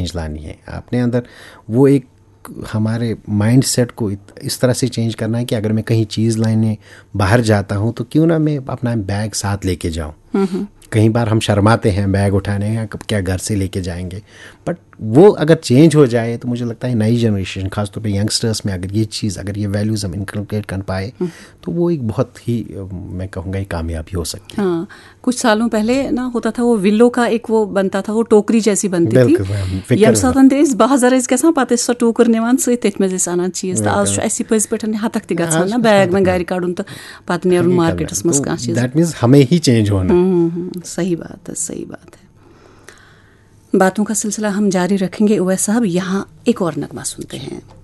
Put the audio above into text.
Change लानी है, अपने अंदर वो एक हमारे माइंड सेट को इस तरह से चेंज करना है कि अगर मैं कहीं चीज़ लाने बाहर जाता हूँ तो क्यों ना मैं अपना बैग साथ लेके जाऊँ। कई बार हम शर्माते हैं बैग उठाने, या क्या घर से लेके जाएंगे, बट वो अगर चेंज हो जाए तो मुझे लगता है नई जनरेशन, खासतौर पे यंगस्टर्स में अगर ये चीज़, अगर ये वैल्यूज़ हम इनकलकेट कर पाए तो वो एक बहुत ही, मैं कहूँगा, एक कामयाबी हो सकती है। हाँ, कुछ सालों पहले ना होता था वो विलो का एक वो बनता था, वो टोकरी जैसी बनती थी, यम साथ बाजार गसान पे सो टोकर निवान सत आना चीज, तो आज ऐसी पज पे हतक त गसान ना बैग में गाड़ी काड़ून तो पत नेरुन मार्केटस मज कह चीज। दैट मींस हमें ही चेंज होना। सही बात है, सही बात है। बातों का सिलसिला हम जारी रखेंगे उवैस साहब। यहाँ एक और नगमा सुनते हैं।